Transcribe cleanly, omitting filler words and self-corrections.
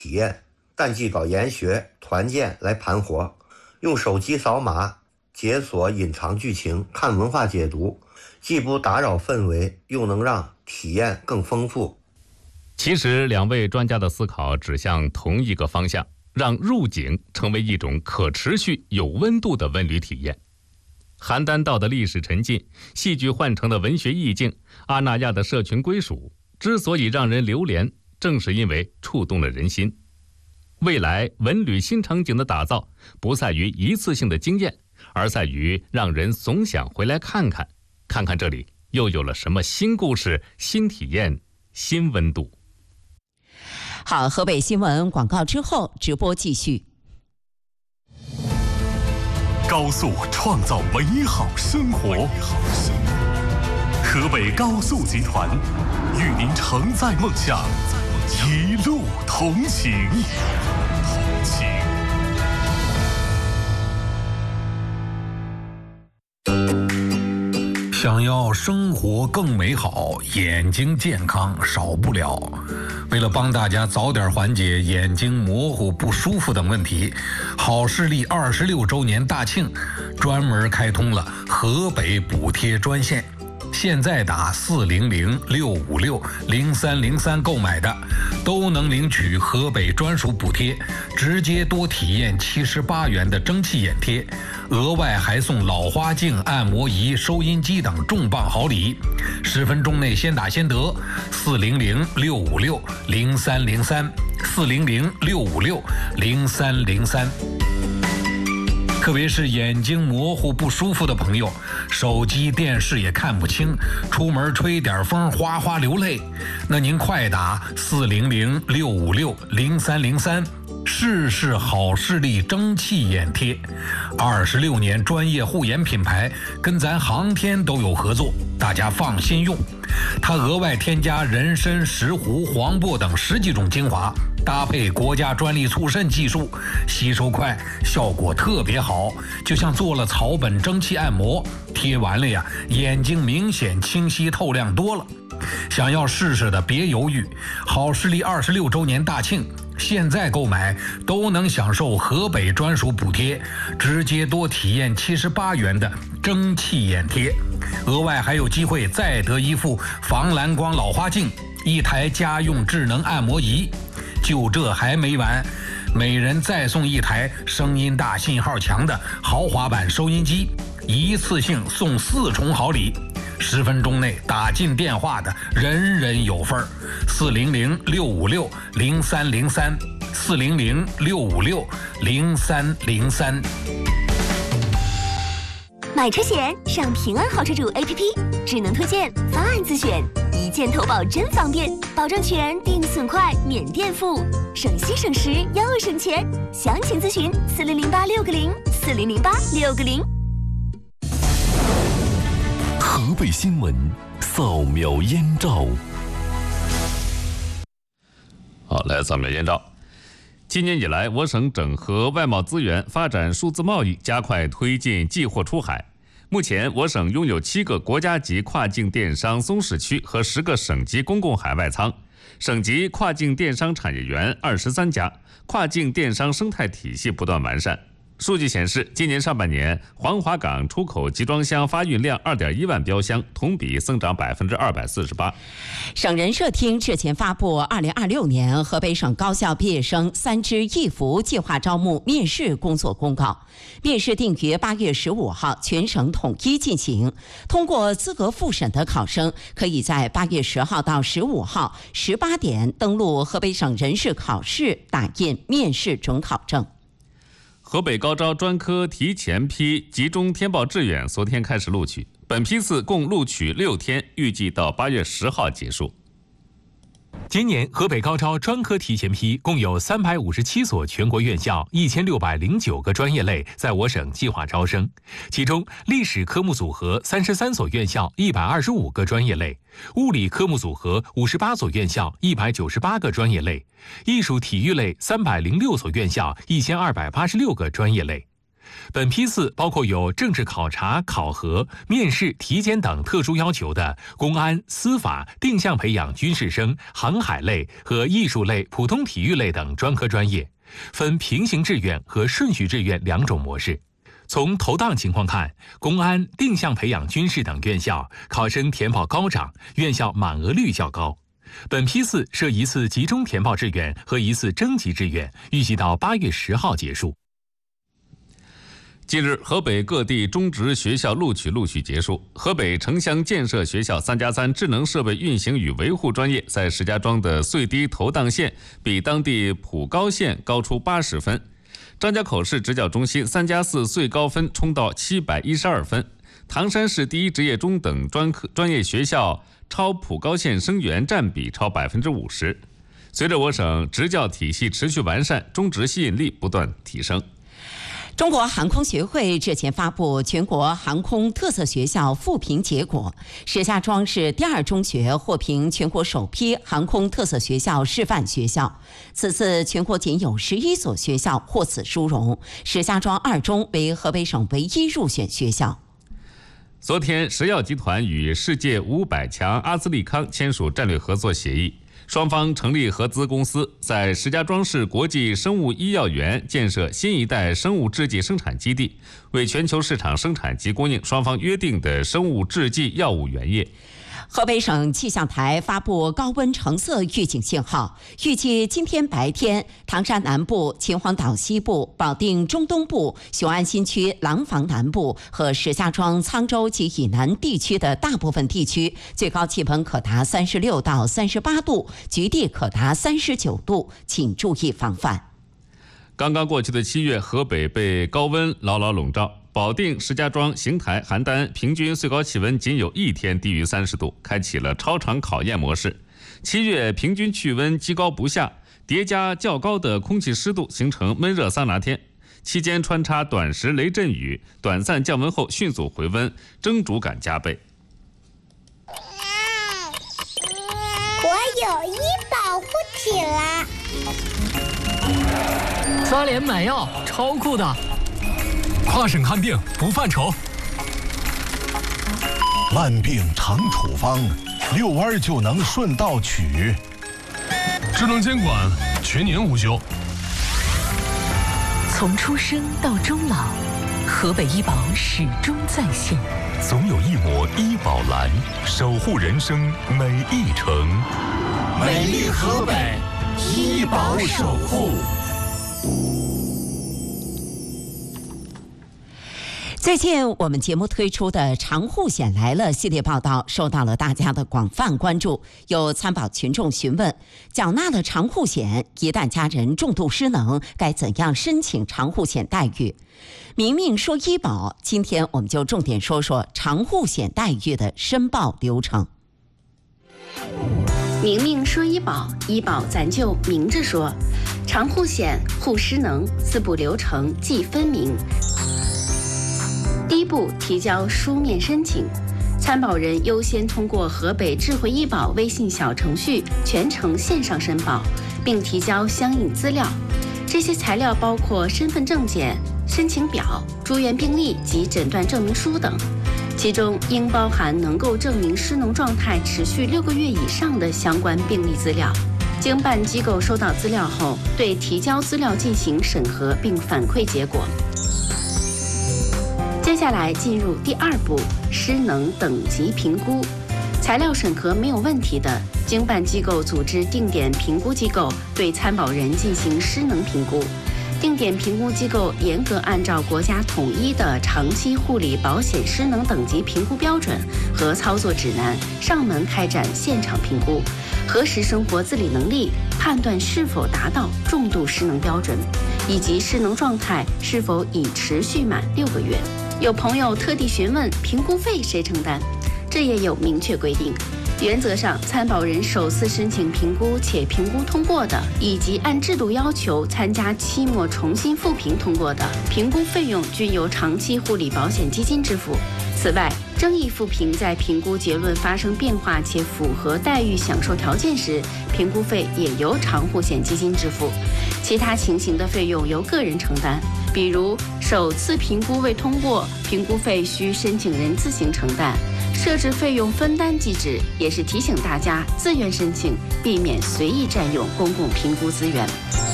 体验，但即搞研学、团建来盘活，用手机扫码解锁隐藏剧情，看文化解读，既不打扰氛围，又能让体验更丰富。 其实两位专家的思考指向同一个方向，让入景成为一种可持续有温度的文旅体验。邯郸道的历史沉浸，戏剧换成的文学意境，阿那亚的社群归属，之所以让人流连，正是因为触动了人心。未来文旅新场景的打造，不在于一次性的经验，而在于让人总想回来看看，看看这里又有了什么新故事、新体验、新温度。 好，河北新闻广告之后，直播继续。 高速创造美好生活，河北高速集团与您承载梦想，一路同行。 想要生活更美好，眼睛健康少不了。为了帮大家早点缓解眼睛模糊不舒服等问题，好视力26周年大庆专门开通了河北补贴专线。现在打400-656-0303购买的，都能领取河北专属补贴，直接多体验78元的蒸汽眼贴，额外还送老花镜、按摩仪、收音机等重磅好礼。10分钟内先打先得，400-656-0303，400-656-0303。特别是眼睛模糊不舒服的朋友，手机电视也看不清，出门吹点风哗哗流泪，那您快打400-656-0303，试试好视力蒸汽眼贴。26年专业护眼品牌，跟咱航天都有合作，大家放心用。它额外添加人参、石斛、黄柏等10几种精华，搭配国家专利促渗技术，吸收快，效果特别好，就像做了草本蒸汽按摩，贴完了呀，眼睛明显清晰透亮多了。想要试试的别犹豫，好视力26周年大庆，现在购买都能享受河北专属补贴，直接多体验78元的蒸汽眼贴，额外还有机会再得一副防蓝光老花镜，1台家用智能按摩仪。就这还没完，每人再送1台声音大、信号强的豪华版收音机，一次性送4重好礼。10分钟内打进电话的，人人有份儿。400-656-0303，400-656-0303。 买车险上平安好车主 APP， 智能推荐，方案自选，一键投保真方便，保证全，定损快，免垫付，省心省时又省钱。详情咨询4008-660，4008-660。 河北新闻扫描燕赵。 好，来扫描燕赵。今年以来，我省整合外贸资源，发展数字贸易，加快推进寄货出海。目前，我省拥有7个国家级跨境电商松市区和10个省级公共海外仓，省级跨境电商产业园23家，跨境电商生态体系不断完善。数据显示，今年上半年，黄骅港出口集装箱发运量2.1万标箱，同比增长248%。 省人社厅日前发布2026年河北省高校毕业生3支一扶计划招募面试工作公告，面试定于8月15号全省统一进行。通过资格复审的考生，可以在8月10号到15号18点登录河北省人事考试打印面试准考证。 河北高招专科提前批集中填报志愿昨天开始录取，本批次共录取6天，预计到8月10号结束。 今年河北高招专科提前批共有357所全国院校1609个专业类在我省计划招生，其中历史科目组合33所院校125个专业类，物理科目组合58所院校198个专业类，艺术体育类306所院校1286个专业类。 本批次包括有政治考察、考核、面试、体检等特殊要求的公安、司法、定向培养军事生、航海类和艺术类、普通体育类等专科专业，分平行志愿和顺序志愿两种模式。从投档情况看，公安、定向培养军事等院校考生填报高涨，院校满额率较高。本批次设一次集中填报志愿和一次征集志愿，预计到8月10号结束。 近日，河北各地中职学校录取陆续结束。河北城乡建设学校3+3智能设备运行与维护专业在石家庄的最低投档线比当地普高县高出80分。张家口市职教中心3+4最高分冲到712分。唐山市第一职业中等专业学校超普高县生源占比超50%。随着我省职教体系持续完善，中职吸引力不断提升。 中国航空学会日前发布全国航空特色学校复评结果，石家庄市第二中学获评全国首批航空特色学校示范学校。此次全国仅有11所学校获此殊荣，石家庄二中为河北省唯一入选学校。 昨天，石药集团与世界500强阿斯利康签署战略合作协议，双方成立合资公司，在石家庄市国际生物医药园建设新一代生物制剂生产基地，为全球市场生产及供应双方约定的生物制剂药物原液。 河北省气象台发布高温橙色预警信号，预计今天白天，唐山南部、秦皇岛西部、保定中东部、雄安新区、廊坊南部和石家庄、沧州及以南地区的大部分地区，最高气温可达36到38度，局地可达39度，请注意防范。 刚刚过去的7月，河北被高温牢牢笼罩。保定、石家庄、邢台、邯郸平均最高气温仅有1天低于30度，开启了超长考验模式。7月平均气温居高不下，叠加较高的空气湿度，形成闷热桑拿天。期间穿插短时雷阵雨，短暂降温后迅速回温，蒸煮感加倍。 我有医保护体啦！ 刷脸买药，超酷的！ 跨省看病不犯愁， 烂病常处方，遛弯就能顺道取。 智能监管，全年无休。 从出生到终老，河北医保始终在线。 总有一抹医保蓝，守护人生每一程。 美丽河北，医保守护。 最近我们节目推出的常护险来了系列报道受到了大家的广泛关注，有参保群众询问，缴纳了常护险，一旦家人重度失能，该怎样申请常护险待遇？明明说医保，今天我们就重点说说常护险待遇的申报流程。 明明说医保，医保咱就明着说。常护险、护失能4步流程既分明。第一步，提交书面申请，参保人优先通过河北智慧医保微信小程序全程线上申报，并提交相应资料。这些材料包括身份证件、申请表、住院病历及诊断证明书等，其中应包含能够证明失能状态持续6个月以上的相关病历资料。经办机构收到资料后，对提交资料进行审核并反馈结果。接下来进入第2步，失能等级评估。材料审核没有问题的，经办机构组织定点评估机构对参保人进行失能评估。定点评估机构严格按照国家统一的长期护理保险失能等级评估标准和操作指南，上门开展现场评估，核实生活自理能力，判断是否达到重度失能标准，以及失能状态是否已持续满6个月。有朋友特地询问评估费谁承担，这也有明确规定。原则上，参保人首次申请评估且评估通过的，以及按制度要求参加期末重新复评通过的，评估费用均由长期护理保险基金支付。此外，争议复评在评估结论发生变化且符合待遇享受条件时，评估费也由常护险基金支付。其他情形的费用由个人承担。 比如首次评估未通过，评估费需申请人自行承担。设置费用分担机制，也是提醒大家自愿申请，避免随意占用公共评估资源。